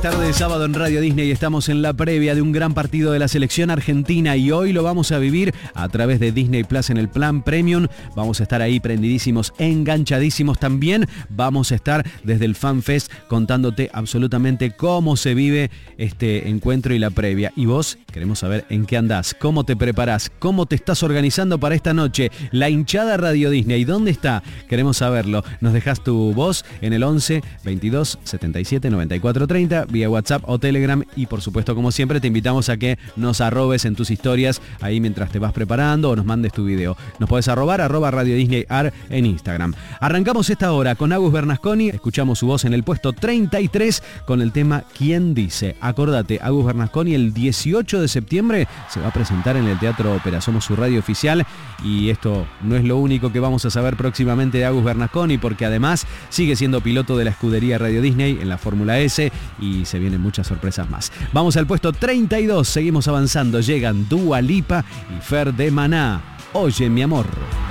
tarde de sábado en Radio Disney. Estamos en la previa de un gran partido de la selección argentina y hoy lo vamos a vivir a través de Disney Plus en el plan Premium. Vamos a estar ahí prendidísimos, enganchadísimos. También vamos a estar desde el Fan Fest contándote absolutamente cómo se vive este encuentro y la previa. Y vos, queremos saber en qué andás, cómo te preparás, cómo te estás organizando para esta noche. La hinchada Radio Disney, ¿dónde está? Queremos saberlo. Nos dejas tu voz en el 11 22 77 94 30 vía WhatsApp o Telegram y por supuesto como siempre te invitamos a que nos arrobes en tus historias ahí mientras te vas preparando o nos mandes tu video. Nos podés arrobar @Radio Disney Ar en Instagram. Arrancamos esta hora con Agus Bernasconi, escuchamos su voz en el puesto 33 con el tema ¿Quién dice? Acordate, Agus Bernasconi el 18 de septiembre se va a presentar en el Teatro Ópera. Somos su radio oficial y esto no es lo único que vamos a saber próximamente de Agus Bernasconi porque además sigue siendo piloto de la escudería Radio Disney en la Fórmula S y se vienen muchas sorpresas más. Vamos al puesto 32, seguimos avanzando, llegan Dua Lipa y Fer de Maná. Oye mi amor.